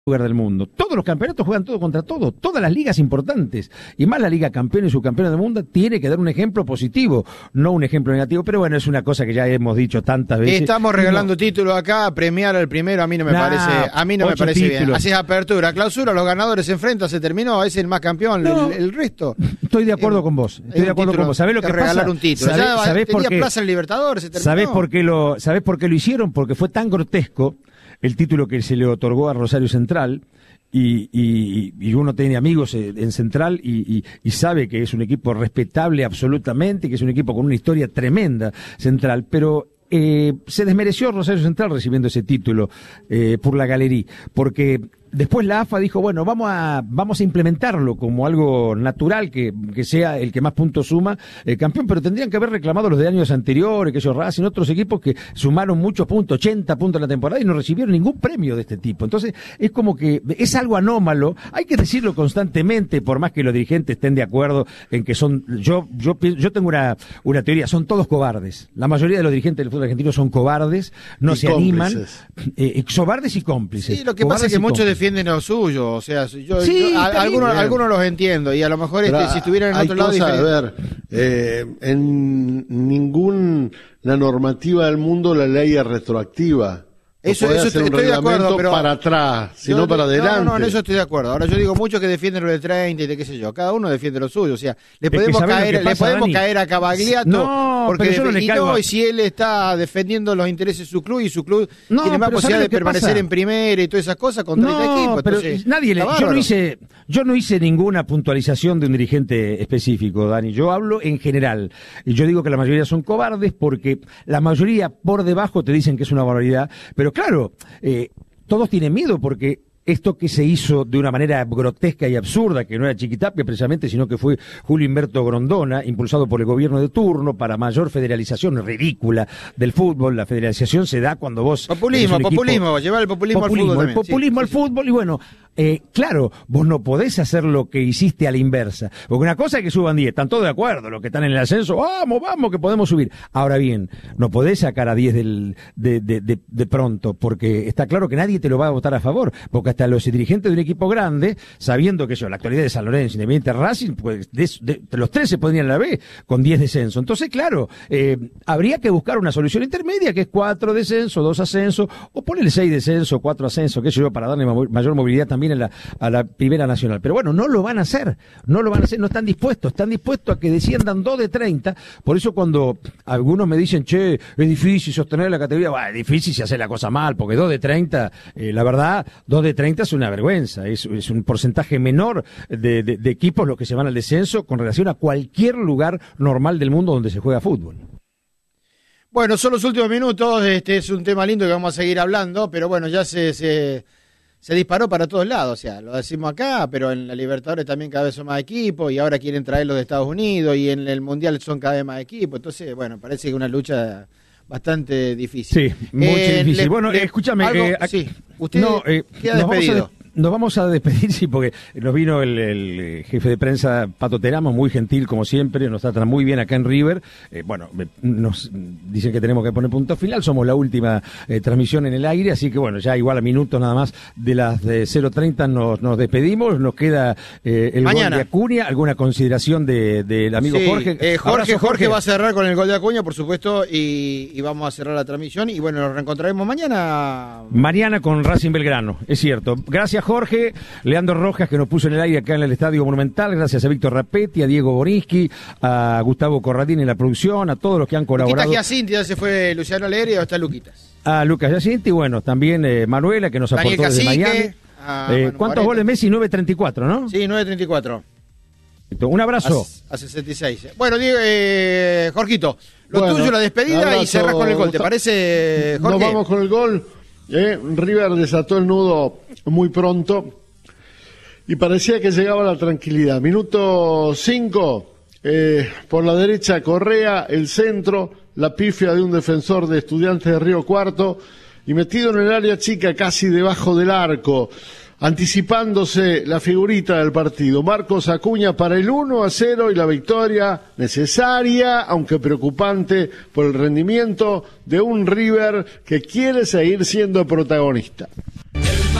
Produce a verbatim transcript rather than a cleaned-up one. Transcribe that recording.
lugar del mundo. Todos los campeonatos juegan todo contra todo, todas las ligas importantes, y más la Liga Campeón y Subcampeona del Mundo tiene que dar un ejemplo positivo, no un ejemplo negativo, pero bueno, es una cosa que ya hemos dicho tantas veces. Estamos regalando no. títulos acá, premiar al primero, a mí no me nah, parece, a mí no me parece títulos. bien. Haces apertura, clausura, los ganadores se enfrentan, se terminó, es el más campeón, no, el, el resto. Estoy de acuerdo eh, con vos, estoy de acuerdo título, con vos. ¿Sabés lo que regalar pasa? un título. ¿Sabés, ya ¿sabés por qué? Plaza en Libertadores, se terminó. ¿Sabés por qué lo, sabés por qué lo hicieron? Porque fue tan grotesco el título que se le otorgó a Rosario Central. Y, y, y uno tiene amigos en Central y, y, y sabe que es un equipo respetable absolutamente, que es un equipo con una historia tremenda Central, pero eh, se desmereció Rosario Central recibiendo ese título eh, por la galería, porque después la A F A dijo, bueno, vamos a vamos a implementarlo como algo natural, que, que sea el que más puntos suma el campeón, pero tendrían que haber reclamado los de años anteriores, que ellos Racing, otros equipos que sumaron muchos puntos, ochenta puntos en la temporada y no recibieron ningún premio de este tipo. Entonces, es como que es algo anómalo, hay que decirlo constantemente, por más que los dirigentes estén de acuerdo en que son, yo yo yo tengo una, una teoría, son todos cobardes. La mayoría de los dirigentes del fútbol argentino son cobardes, no y se cómplices. animan, eh, cobardes y cómplices. Sí, lo que pasa es que muchos defienden lo suyo, o sea, yo, sí, yo a, algunos, algunos los entiendo y a lo mejor este, si estuvieran en otro lado cosa, a ver, eh, en ninguna normativa del mundo la ley es retroactiva. No eso, eso estoy, un estoy de acuerdo, pero para atrás, sino yo, para adelante. No, no, en eso estoy de acuerdo. Ahora yo digo muchos que defienden lo de treinta y de qué sé yo. Cada uno defiende lo suyo. O sea, le podemos caer, pasa, le podemos Dani? caer a Cavagliato. No, porque pero yo no le caigo. Y, no, y si él está defendiendo los intereses de su club y su club no, tiene más posibilidad de permanecer pasa? en primera y todas esas cosas contra no, este equipo. Pero entonces, nadie le, yo no hice, yo no hice ninguna puntualización de un dirigente específico, Dani. Yo hablo en general. Y yo digo que la mayoría son cobardes porque la mayoría por debajo te dicen que es una barbaridad. Pero claro, Eh, todos tienen miedo porque esto que se hizo de una manera grotesca y absurda, que no era Chiquitapia precisamente, sino que fue Julio Humberto Grondona, impulsado por el gobierno de turno para mayor federalización ridícula del fútbol. La federalización se da cuando vos... Populismo, populismo, equipo, llevar el populismo, populismo al fútbol. El también. populismo sí, al sí, fútbol y bueno... Eh, claro, vos no podés hacer lo que hiciste a la inversa, porque una cosa es que suban diez, están todos de acuerdo, los que están en el ascenso, vamos, vamos, que podemos subir. Ahora bien, no podés sacar a diez del, de, de, de, de pronto, porque está claro que nadie te lo va a votar a favor, porque hasta los dirigentes de un equipo grande, sabiendo que eso, la actualidad de San Lorenzo, Independiente, Racing, pues de, de, de los tres se pondrían a la B con diez descensos. Entonces, claro, eh, habría que buscar una solución intermedia, que es cuatro descensos, dos ascensos, o ponerle seis descensos, cuatro ascensos, qué sé yo, para darle mayor movilidad también a la, a la primera nacional. Pero bueno, no lo van a hacer, no lo van a hacer, no están dispuestos, están dispuestos a que desciendan dos de treinta. Por eso cuando algunos me dicen, che, es difícil sostener la categoría, bueno, es difícil si hace la cosa mal, porque dos de treinta, eh, la verdad, dos de treinta es una vergüenza, es, es un porcentaje menor de, de, de equipos los que se van al descenso con relación a cualquier lugar normal del mundo donde se juega fútbol. Bueno, son los últimos minutos, este es un tema lindo que vamos a seguir hablando, pero bueno, ya se... se... se disparó para todos lados, o sea, lo decimos acá, pero en la Libertadores también cada vez son más equipos y ahora quieren traerlos de Estados Unidos y en el Mundial son cada vez más equipos, entonces, bueno, parece que es una lucha bastante difícil. Sí, muy eh, difícil. Le, bueno, le, escúchame, algo, eh, sí, usted no, eh, queda despedido. Nos vamos a despedir, sí, porque nos vino el, el jefe de prensa, Pato Teramo, muy gentil como siempre, nos tratan muy bien acá en River. Eh, bueno, nos dicen que tenemos que poner punto final, somos la última eh, transmisión en el aire, así que bueno, ya igual a minutos nada más de las de cero treinta nos, nos despedimos, nos queda eh, el Mañana. gol de Acuña, alguna consideración del de, de amigo sí, Jorge. Eh, Jorge, Abrazo, Jorge. Jorge va a cerrar con el gol de Acuña, por supuesto, y, y vamos a cerrar la transmisión y bueno, nos reencontraremos mañana. Mañana con Racing Belgrano, es cierto. Gracias, Jorge, Leandro Rojas, que nos puso en el aire acá en el Estadio Monumental, gracias a Víctor Rapetti, a Diego Borinsky, a Gustavo Corradín en la producción, a todos los que han colaborado. Luquitas Giacinti, ya se fue Luciano Alegre, o está Luquitas. A Lucas Giacinti, bueno, también eh, Manuela, que nos Daniel aportó Cacique, desde Miami. Eh, ¿Cuántos Vareta. goles Messi? nueve treinta y cuatro, ¿no? Sí, nueve treinta y cuatro. Un abrazo. A, a sesenta y seis. Bueno, Diego, eh, Jorgito, lo bueno, tuyo, la despedida abrazo, y cerrás con el gol, ¿te parece, Jorge? Nos vamos con el gol. Eh, River desató el nudo muy pronto y parecía que llegaba la tranquilidad. Minuto cinco, eh, por la derecha Correa, el centro, la pifia de un defensor de Estudiantes de Río Cuarto y metido en el área chica casi debajo del arco, anticipándose la figurita del partido. Marcos Acuña para el uno a cero y la victoria necesaria, aunque preocupante por el rendimiento de un River que quiere seguir siendo protagonista.